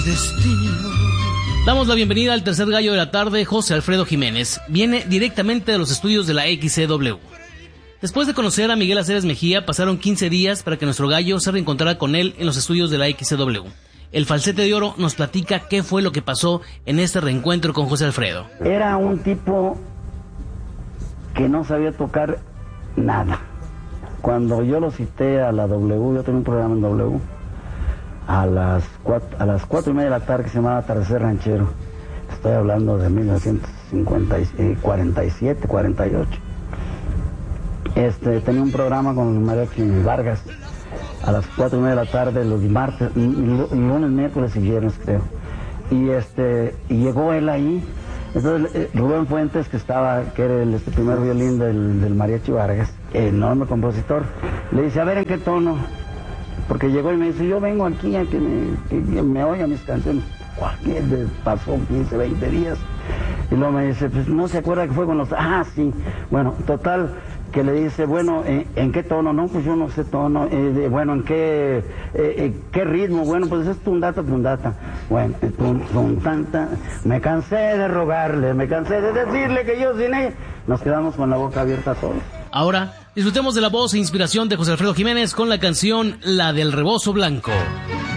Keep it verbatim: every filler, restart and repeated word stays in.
Destino. Damos la bienvenida al tercer gallo de la tarde, José Alfredo Jiménez. Viene directamente de los estudios de la X C W. Después de conocer a Miguel Aceves Mejía, pasaron quince días para que nuestro gallo se reencontrara con él en los estudios de la X C W. El falsete de oro nos platica qué fue lo que pasó en este reencuentro con José Alfredo. Era un tipo que no sabía tocar nada. Cuando yo lo cité a la W, yo tenía un programa en W, a las cuatro, a las cuatro y media de la tarde, que se llamaba Atardecer Ranchero. Estoy hablando de mil novecientos cuarenta y siete, cuarenta y ocho. Este, tenía un programa con Mariachi Vargas a las cuatro y media de la tarde, los martes, lunes, miércoles y viernes, creo. Y este, y llegó él ahí. Entonces eh, Rubén Fuentes, que estaba, que era el este, primer violín del, del Mariachi Vargas, enorme compositor, le dice, a ver en qué tono. Porque llegó y me dice, yo vengo aquí a que me, que, que me oiga mis canciones. ¿Qué? Pasó quince, veinte días. Y luego me dice, pues no se acuerda que fue con los... Ah, sí. Bueno, total, que le dice, bueno, ¿en, ¿en qué tono? No, pues yo no sé tono. Eh, de, bueno, ¿en qué, eh, eh, qué ritmo? Bueno, pues es tundata, tundata. Bueno, tun, tun, tanta. Me cansé de rogarle, me cansé de decirle que yo sin él. Nos quedamos con la boca abierta todos. Ahora, disfrutemos de la voz e inspiración de José Alfredo Jiménez con la canción La del Rebozo Blanco.